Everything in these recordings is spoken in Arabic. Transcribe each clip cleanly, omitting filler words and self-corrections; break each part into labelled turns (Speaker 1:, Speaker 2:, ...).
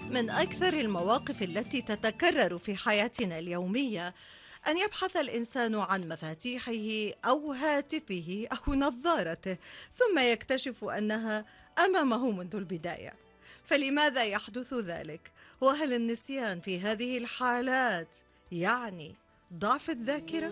Speaker 1: من أكثر المواقف التي تتكرر في حياتنا اليومية أن يبحث الإنسان عن مفاتيحه أو هاتفه أو نظارته، ثم يكتشف أنها أمامه منذ البداية. فلماذا يحدث ذلك؟ وهل النسيان في هذه الحالات يعني ضعف الذاكرة؟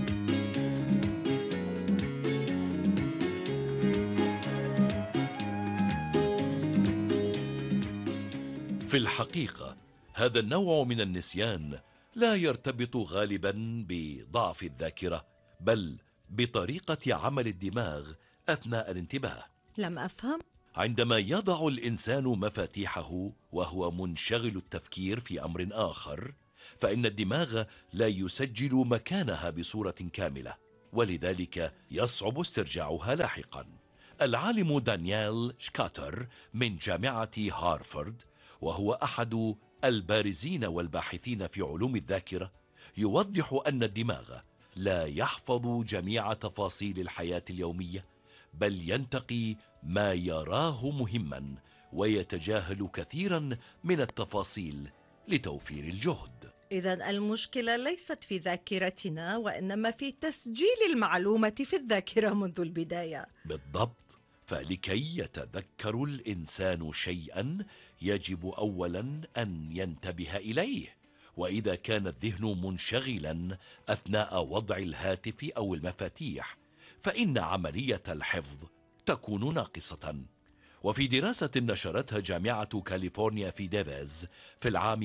Speaker 2: في الحقيقة هذا النوع من النسيان لا يرتبط غالبا بضعف الذاكرة، بل بطريقة عمل الدماغ أثناء الانتباه.
Speaker 1: لم أفهم؟
Speaker 2: عندما يضع الإنسان مفاتيحه وهو منشغل التفكير في أمر آخر، فإن الدماغ لا يسجل مكانها بصورة كاملة، ولذلك يصعب استرجاعها لاحقا. العالم دانيال شكاتر من جامعة هارفارد، وهو أحد البارزين والباحثين في علوم الذاكرة، يوضح أن الدماغ لا يحفظ جميع تفاصيل الحياة اليومية، بل ينتقي ما يراه مهما ويتجاهل كثيرا من التفاصيل لتوفير الجهد.
Speaker 1: إذن المشكلة ليست في ذاكرتنا، وإنما في تسجيل المعلومة في الذاكرة منذ البداية.
Speaker 2: بالضبط. فلكي يتذكر الإنسان شيئا يجب أولا أن ينتبه إليه، وإذا كان الذهن منشغلا أثناء وضع الهاتف أو المفاتيح، فإن عملية الحفظ تكون ناقصة. وفي دراسة نشرتها جامعة كاليفورنيا في ديفيز في العام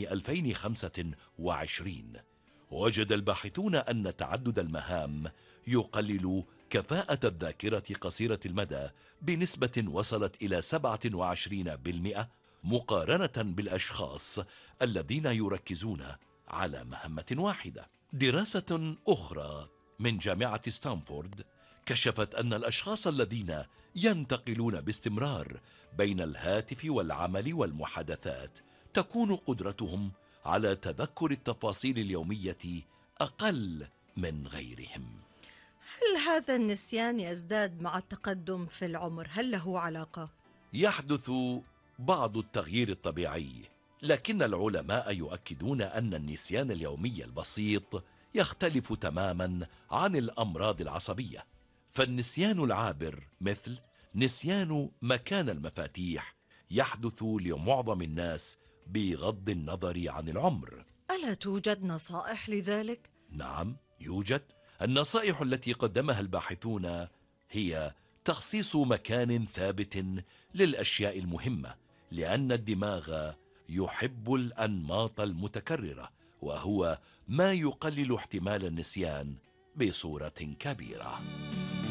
Speaker 2: 2025، وجد الباحثون أن تعدد المهام يقلل كفاءة الذاكرة قصيرة المدى بنسبة وصلت إلى 27% مقارنة بالأشخاص الذين يركزون على مهمة واحدة. دراسة أخرى من جامعة ستانفورد كشفت أن الأشخاص الذين ينتقلون باستمرار بين الهاتف والعمل والمحادثات تكون قدرتهم على تذكر التفاصيل اليومية أقل من غيرهم.
Speaker 1: هل هذا النسيان يزداد مع التقدم في العمر؟ هل له علاقة؟
Speaker 2: يحدث بعض التغيير الطبيعي، لكن العلماء يؤكدون أن النسيان اليومي البسيط يختلف تماما عن الأمراض العصبية. فالنسيان العابر مثل نسيان مكان المفاتيح يحدث لمعظم الناس بغض النظر عن العمر.
Speaker 1: ألا توجد نصائح لذلك؟
Speaker 2: نعم يوجد. النصائح التي قدمها الباحثون هي تخصيص مكان ثابت للأشياء المهمة، لأن الدماغ يحب الأنماط المتكررة، وهو ما يقلل احتمال النسيان بصورة كبيرة.